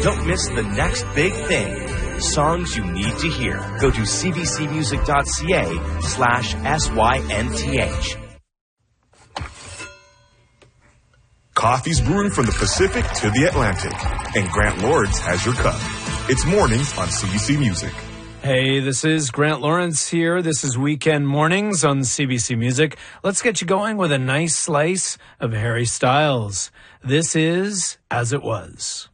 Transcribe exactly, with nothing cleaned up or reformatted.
Don't miss the next big thing. Songs you need to hear. Go to cbcmusic.ca slash S-Y-N-T-H. Coffee's brewing from the Pacific to the Atlantic, and Grant Lawrence has your cup. It's mornings on C B C Music. Hey, this is Grant Lawrence here. This is Weekend Mornings on C B C Music. Let's get you going with a nice slice of Harry Styles. This is As It Was.